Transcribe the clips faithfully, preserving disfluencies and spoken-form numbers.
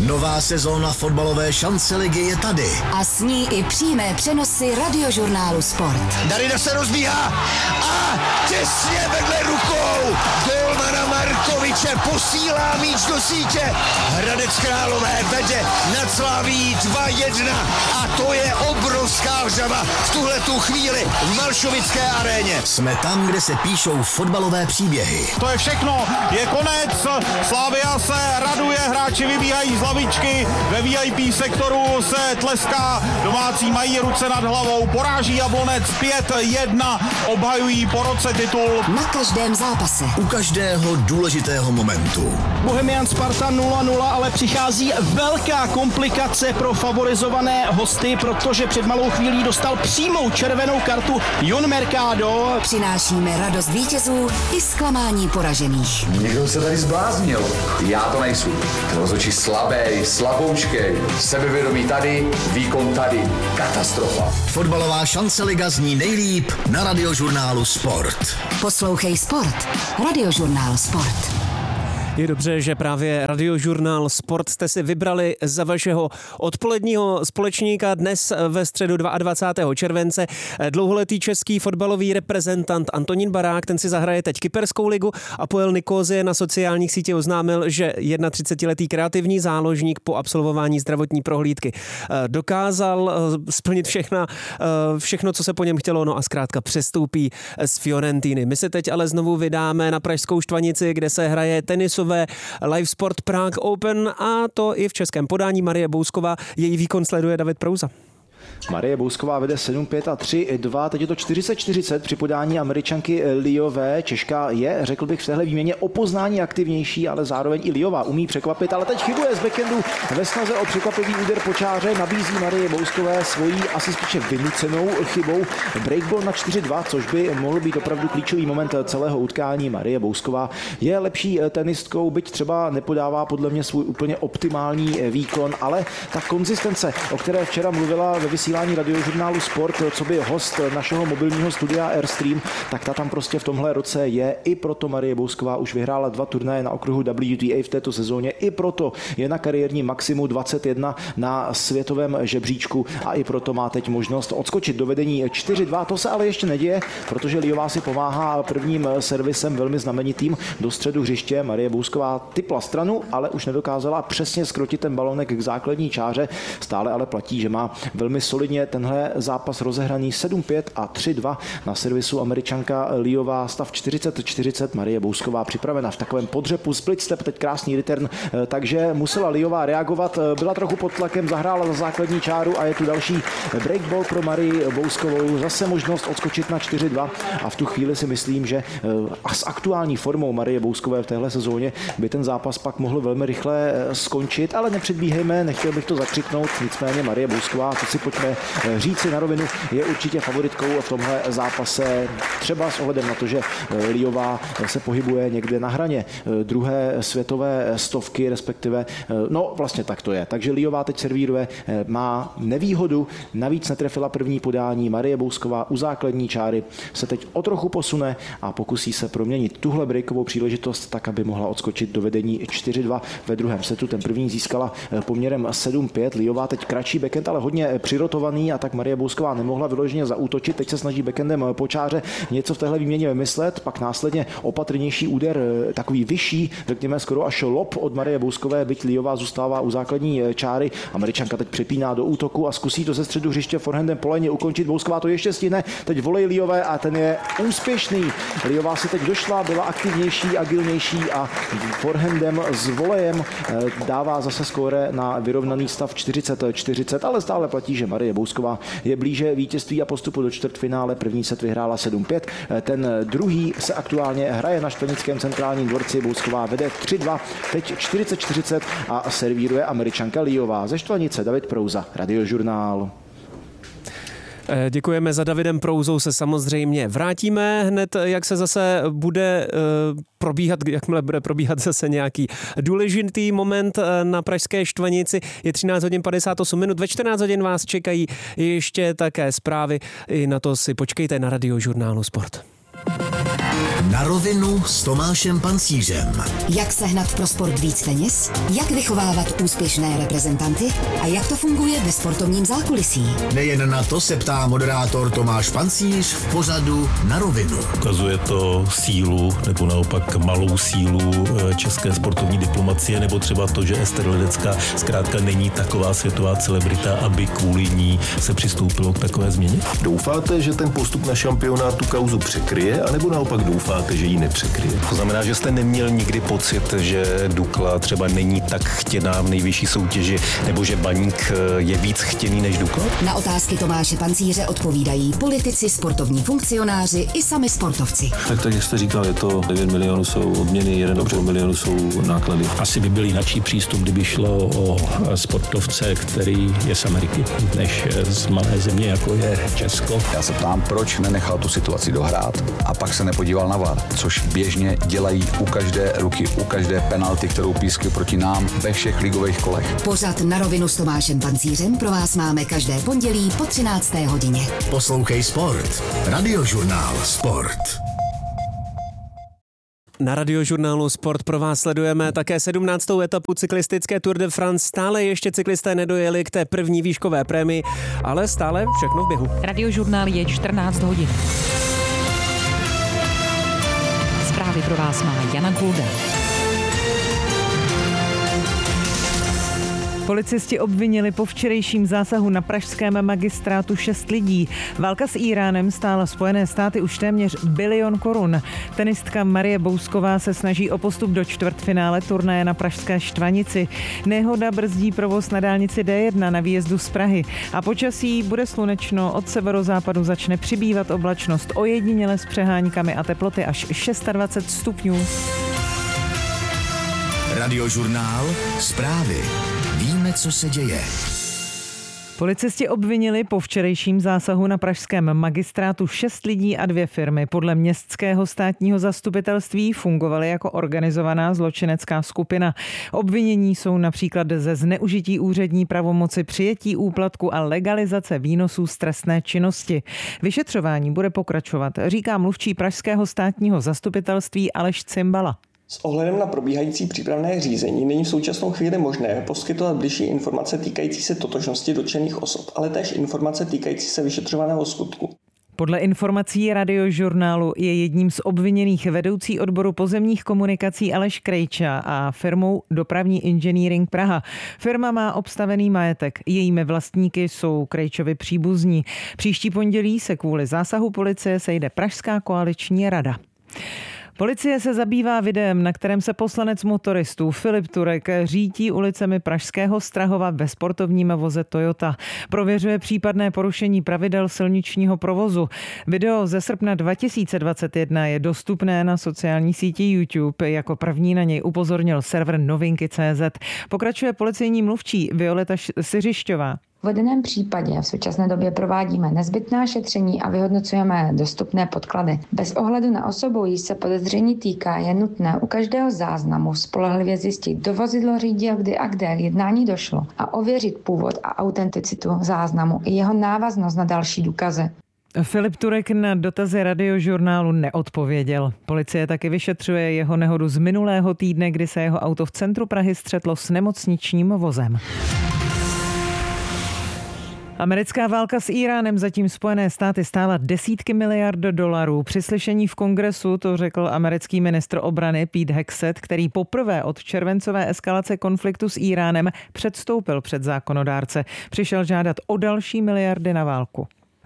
Nová sezóna fotbalové šance ligy je tady. A s ní i přímé přenosy Radiožurnálu Sport. Darida se rozbíhá a těsně vedle rukou golmana Markoviče posílá míč do sítě. Hradec Králové vede nad Slaví dva jedna a to je obrovská vřava v tuhletu chvíli v Malšovické aréně. Jsme tam, kde se píšou fotbalové příběhy. To je všechno, je konec, Slavia se raduje, hráči vybíhají z lavičky, ve V I P sektoru se tleská, domácí mají ruce nad hlavou, poráží Jablonec pět jedna, obhajují po roce titul. Na každém zápase. U každého důležitého momentu. Bohemian Sparta nula nula, ale přichází velká komplikace pro favorizované hosty, protože před malou chvílí dostal přímou červenou kartu Jon Mercado. Přinášíme radost vítězů i zklamání poražených. Někdo se tady zbláznil. Já to nejsou. Rozhodčí slabý, slaboučkej, sebevědomí tady, výkon tady. Katastrofa. Fotbalová šance liga zní nejlíp na Radiožurnálu Sport. Poslouchej Sport. Radiožurnál Sport. Je dobře, že právě Radiožurnál Sport jste si vybrali za vašeho odpoledního společníka dnes ve středu dvacátého druhého července. Dlouholetý český fotbalový reprezentant Antonín Barák, ten si zahraje teď Kyperskou ligu a pojel Nikozie. Na sociálních sítích oznámil, že třicetiletý kreativní záložník po absolvování zdravotní prohlídky dokázal splnit všechna, všechno, co se po něm chtělo, no a zkrátka přestoupí z Fiorentiny. My se teď ale znovu vydáme na pražskou Štvanici, kde se hraje tenisové Live Sport Prague Open a to i v českém podání. Marie Bousková, její výkon sleduje David Prouza. Marie Bousková vede sedm pět a tři dva, teď je to čtyřicet čtyřicet při podání Američanky Liové. Češka je, řekl bych, v téhle výměně o poznání aktivnější, ale zároveň i Liová umí překvapit, ale teď chybuje z backendu ve snaze o překvapivý úder po čáře, nabízí Marie Bouskové svojí asi spíše vynucenou chybou breakball na čtyři dva, což by mohl být opravdu klíčový moment celého utkání. Marie Bousková je lepší tenistkou, byť třeba nepodává podle mě svůj úplně optimální výkon, ale ta konzistence, o které včera mluvila ve vysílání Radiožurnálu Sport, co by host našeho mobilního studia Airstream, tak ta tam prostě v tomhle roce je. I proto Marie Bousková už vyhrála dva turnaje na okruhu W T A v této sezóně. I proto je na kariérní maximu dvacet jedna na světovém žebříčku a i proto má teď možnost odskočit do vedení čtyři dva. To se ale ještě neděje, protože Liová si pomáhá prvním servisem velmi znamenitým do středu hřiště. Marie Bousková typla stranu, ale už nedokázala přesně skrotit ten balonek k základní čáře. Stále ale platí, že má velmi solidně tenhle zápas rozehraný sedm pět a tři dva na servisu Američanka Liová, stav čtyřicet čtyřicet. Marie Bousková připravena v takovém podřepu, split step, teď krásný return, takže musela Liová reagovat, byla trochu pod tlakem, zahrála za základní čáru a je tu další breakball pro Marii Bouskovou, zase možnost odskočit na čtyři dva a v tu chvíli si myslím, že a s aktuální formou Marie Bouskové v téhle sezóně by ten zápas pak mohl velmi rychle skončit, ale nepředbíhejme, nechtěl bych to zakřiknout, nicméně Marie Bousková, to si pojďme říci na rovinu, je určitě favoritkou v tomhle zápase, třeba s ohledem na to, že Liová se pohybuje někde na hraně druhé světové stovky, respektive, no vlastně tak to je. Takže Liová teď servíruje, má nevýhodu, navíc netrefila první podání. Marie Bousková u základní čáry se teď o trochu posune a pokusí se proměnit tuhle breakovou příležitost tak, aby mohla odskočit do vedení čtyři dva ve druhém setu. Ten první získala poměrem sedm pět. Liová teď kratší backend, ale hodně přirotovaný a tak Marie Bousková nemohla vyloženě zaútočit. Teď se snaží backendem po čáře něco v téhle výměně vymyslet, pak následně opatrnější úder, takový vyšší, řekněme skoro až lob od Marie Bouskové, byť Liová zůstává u základní čáry. Američanka teď přepíná do útoku a zkusí to ze středu hřiště forehandem po léně ukončit. Bousková to ještě stihne, teď volej Liové a ten je úspěšný. Liová si teď došla, byla aktivnější, agilnější a forehandem s volejem dává zase skóre na vyrovnaný stav čtyřicet čtyřicet, ale stále platí, že Marie Bousková je blíže vítězství a postupu do čtvrtfinále. První set vyhrála sedm pět, ten druhý se aktuálně hraje na Štvanickém centrálním dvorci. Bousková vede tři dva, teď čtyřicet čtyřicet a servíruje Američanka Liová. Ze Štvanice David Prouza, Radiožurnál. Děkujeme. Za Davidem Prouzou se samozřejmě vrátíme hned, jak se zase bude probíhat, jakmile bude probíhat zase nějaký důležitý moment na pražské Štvanici. Je třináct hodin padesát osm minut, ve čtrnáct hodin vás čekají ještě také zprávy. I na to si počkejte na Radiožurnálu Sport. Na rovinu s Tomášem Pancířem. Jak sehnat pro sport víc peněz? Jak vychovávat úspěšné reprezentanty? A jak to funguje ve sportovním zákulisí? Nejen na to se ptá moderátor Tomáš Pancíř v pořadu Na rovinu. Ukazuje to sílu nebo naopak malou sílu české sportovní diplomacie, nebo třeba to, že Ester Ledecká zkrátka není taková světová celebrita, aby kvůli ní se přistoupilo k takové změně? Doufáte, že ten postup na šampionát tu kauzu překryje, anebo naopak doufáte, že ji nepřekryje? To znamená, že jste neměl nikdy pocit, že Dukla třeba není tak chtěná v nejvyšší soutěži, nebo že Baník je víc chtěný než Dukla? Na otázky Tomáše Pancíře odpovídají politici, sportovní funkcionáři i sami sportovci. Tak, tak jak jste říkal, je to devět milionů jsou odměny, jeden a půl milionu jsou náklady. Asi by byl jináčí přístup, kdyby šlo o sportovce, který je z Ameriky, než z malé země, jako je Česko. Já se ptám, proč nenechal tu situaci dohrát a pak se nepodíval na V A R, což běžně dělají u každé ruky, u každé penalty, kterou pískli proti nám ve všech ligových kolech. Pořad Na rovinu s Tomášem Pancířem pro vás máme každé pondělí po třinácté hodině. Poslouchej Sport. Radiožurnál Sport. Na Radiožurnálu Sport pro vás sledujeme také sedmnáctou etapu cyklistické Tour de France. Stále ještě cyklisté nedojeli k té první výškové prémii, ale stále všechno v běhu. Radiožurnál je čtrnáct hodin. Zprávy pro vás má Jana Kulda. Policisti obvinili po včerejším zásahu na pražském magistrátu šest lidí. Válka s Íránem stála Spojené státy už téměř bilion korun. Tenistka Marie Bousková se snaží o postup do čtvrtfinále turnaje na pražské Štvanici. Nehoda brzdí provoz na dálnici D jedna na výjezdu z Prahy. A počasí bude slunečno, od severozápadu začne přibývat oblačnost, ojediněle s přeháňkami a teploty až dvacet šest stupňů. Radiožurnál Zprávy. Víme, co se děje. Policisti obvinili po včerejším zásahu na pražském magistrátu šest lidí a dvě firmy. Podle městského státního zastupitelství fungovaly jako organizovaná zločinecká skupina. Obvinění jsou například ze zneužití úřední pravomoci, přijetí úplatku a legalizace výnosů z trestné činnosti. Vyšetřování bude pokračovat, říká mluvčí pražského státního zastupitelství Aleš Cimbala. S ohledem na probíhající přípravné řízení není v současnou chvíli možné poskytovat bližší informace týkající se totožnosti dotčených osob, ale též informace týkající se vyšetřovaného skutku. Podle informací Radiožurnálu je jedním z obviněných vedoucí odboru pozemních komunikací Aleš Krejča a firmou Dopravní inženýring Praha. Firma má obstavený majetek, jejími vlastníky jsou Krejčovi příbuzní. Příští pondělí se kvůli zásahu policie sejde Pražská koaliční rada. Policie se zabývá videem, na kterém se poslanec motoristů Filip Turek řítí ulicemi pražského Strahova ve sportovním voze Toyota. Prověřuje případné porušení pravidel silničního provozu. Video ze srpna dva tisíce dvacet jedna je dostupné na sociální síti YouTube. Jako první na něj upozornil server novinky tečka cé zet. Pokračuje policejní mluvčí Violeta Siřišťová. V uvedeném případě v současné době provádíme nezbytná šetření a vyhodnocujeme dostupné podklady. Bez ohledu na osobu, jí se podezření týká, je nutné u každého záznamu spolehlivě zjistit, kdo vozidlo řídil, kdy a kde jednání došlo a ověřit původ a autenticitu záznamu i jeho návaznost na další důkazy. Filip Turek na dotazy Radiožurnálu neodpověděl. Policie taky vyšetřuje jeho nehodu z minulého týdne, kdy se jeho auto v centru Prahy střetlo s nemocničním vozem. Americká válka s Íránem zatím Spojené státy stála desítky miliard dolarů. Při slyšení v kongresu to řekl americký ministr obrany Pete Hegseth, který poprvé od červencové eskalace konfliktu s Íránem předstoupil před zákonodárce. Přišel žádat o další miliardy na válku.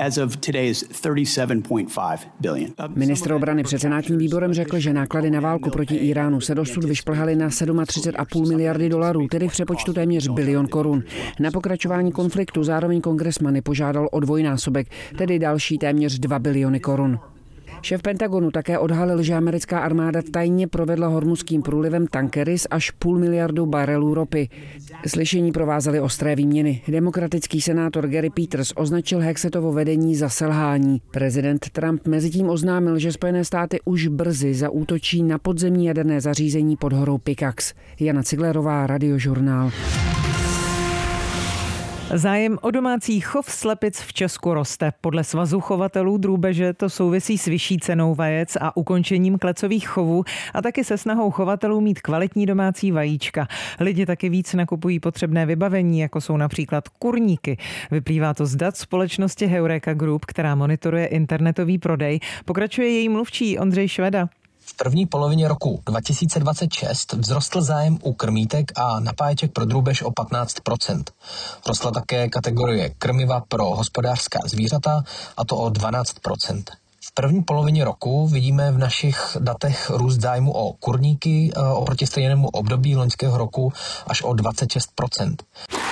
Ministr obrany před senátním výborem řekl, že náklady na válku proti Íránu se dosud vyšplhaly na třicet sedm a půl miliardy dolarů, tedy v přepočtu téměř bilion korun. Na pokračování konfliktu zároveň kongresmany požádal o dvojnásobek, tedy další téměř dva biliony korun. Šéf Pentagonu také odhalil, že americká armáda tajně provedla hormuzským průlivem tankery s až půl miliardou barelů ropy. Slyšení provázely ostré výměny. Demokratický senátor Gary Peters označil Hegsetovo vedení za selhání. Prezident Trump mezitím oznámil, že Spojené státy už brzy zaútočí na podzemní jaderné zařízení pod horou Pickaxe. Jana Ciglerová, Radiožurnál. Zájem o domácí chov slepic v Česku roste. Podle Svazu chovatelů drůbeže to souvisí s vyšší cenou vajec a ukončením klecových chovů a taky se snahou chovatelů mít kvalitní domácí vajíčka. Lidi taky víc nakupují potřebné vybavení, jako jsou například kurníky. Vyplývá to z dat společnosti Heureka Group, která monitoruje internetový prodej. Pokračuje její mluvčí Ondřej Šveda. V první polovině roku dva tisíce dvacet šest vzrostl zájem u krmítek a napáječek pro drůbež o patnáct procent. Rostla také kategorie krmiva pro hospodářská zvířata, a to o dvanáct procent. V první polovině roku vidíme v našich datech růst zájmu o kurníky oproti stejnému období loňského roku až o dvacet šest procent.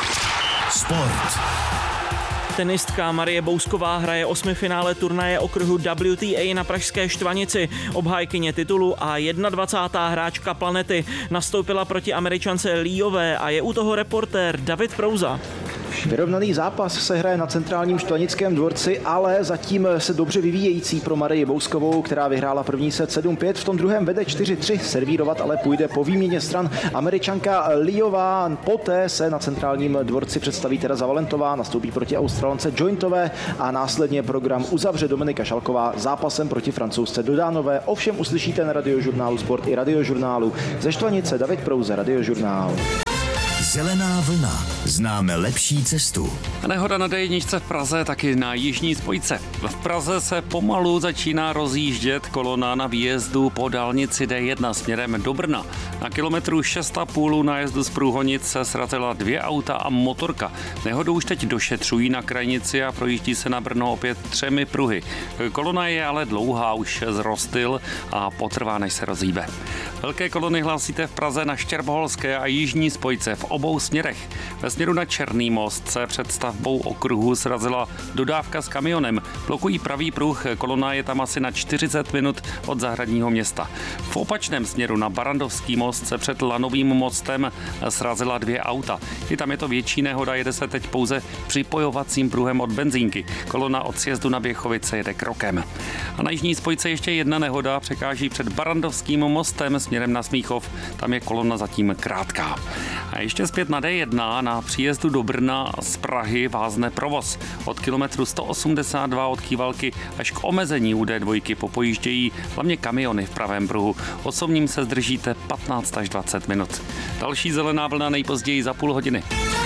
Sport. Tenistka Marie Bousková hraje osmifinále turnaje okruhu W T A na pražské Štvanici. Obhájkyně titulu a dvacátá první hráčka planety nastoupila proti Američance Líové a je u toho reportér David Prouza. Vyrovnaný zápas se hraje na centrálním Štvanickém dvorci, ale zatím se dobře vyvíjející pro Marii Bouskovou, která vyhrála první set sedm pět, v tom druhém vede čtyři tři, servírovat ale půjde po výměně stran Američanka Líová. Poté se na centrálním dvorci představí Tereza Valentová, nastoupí proti Australance Jointové a následně program uzavře Dominika Šalková zápasem proti Francouzce Dodánové. Ovšem uslyšíte na Radiožurnálu Sport i Radiožurnálu. Ze Štvanice David Prouze, Radiožurnál. Zelená vlna. Známe lepší cestu. Nehoda na dé jedna v Praze, taky na jižní spojce. V Praze se pomalu začíná rozjíždět kolona na výjezdu po dálnici dé jedna směrem do Brna. Na kilometru šest a půl nájezdu z Průhonic se srazila dvě auta a motorka. Nehodu už teď došetřují na krajnici a projíždí se na Brno opět třemi pruhy. Kolona je ale dlouhá, už zrostyl a potrvá, než se rozhýbe. Velké kolony hlásíte v Praze na Štěrboholské a jižní spojce v obou směrech. Ve směru na Černý most se před stavbou okruhu srazila dodávka s kamionem. Blokují pravý pruh, kolona je tam asi na čtyřicet minut od Zahradního města. V opačném směru na Barandovský most se před Lanovým mostem srazila dvě auta. I tam je to větší nehoda, jede se teď pouze připojovacím pruhem od benzínky. Kolona od sjezdu na Běchovice jede krokem. A na jižní spojce ještě jedna nehoda, překáží před Barandovským mostem směrem na Smíchov. Tam je kolona zatím krátká. A ještě zpět na dé jedna na příjezdu do Brna z Prahy vázne provoz. Od kilometru sto osmdesát dva od Kývalky až k omezení u dé dva popojíždějí hlavně kamiony v pravém pruhu. Osobním se zdržíte patnáct až dvacet minut. Další zelená vlna nejpozději za půl hodiny.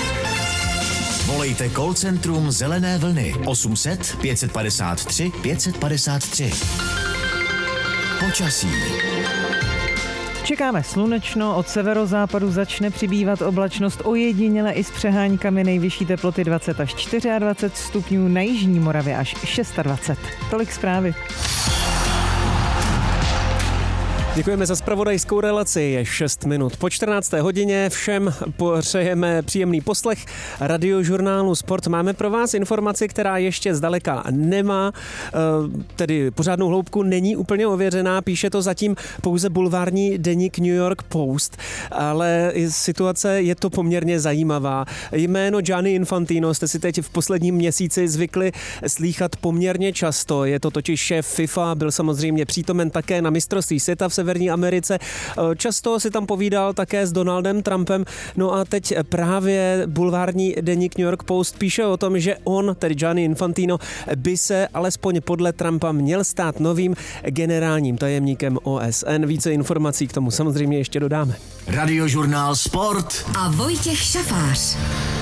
Volejte call centrum Zelené vlny osm set pět padesát tři pět padesát tři. Počasí. Čekáme slunečno, od severozápadu začne přibývat oblačnost ojediněle i s přeháňkami, nejvyšší teploty dvacet až dvacet čtyři stupňů, na jižní Moravě až dvacet šest. Tolik zprávy. Děkujeme za zpravodajskou relaci, je šest minut po čtrnácté hodině, všem přejeme příjemný poslech Radiožurnálu Sport. Máme pro vás informaci, která ještě zdaleka nemá, tedy pořádnou hloubku, není úplně ověřená, píše to zatím pouze bulvární deník New York Post, ale situace je to poměrně zajímavá. Jméno Gianni Infantino jste si teď v posledním měsíci zvykli slýchat poměrně často, je to totiž šéf FIFA, byl samozřejmě přítomen také na mistrovství světa v Severní Americe. Často si tam povídal také s Donaldem Trumpem. No a teď právě bulvární deník New York Post píše o tom, že on, tedy Gianni Infantino, by se alespoň podle Trumpa měl stát novým generálním tajemníkem O S N. Více informací k tomu samozřejmě ještě dodáme. Radiožurnál Sport a Vojtěch Šafář.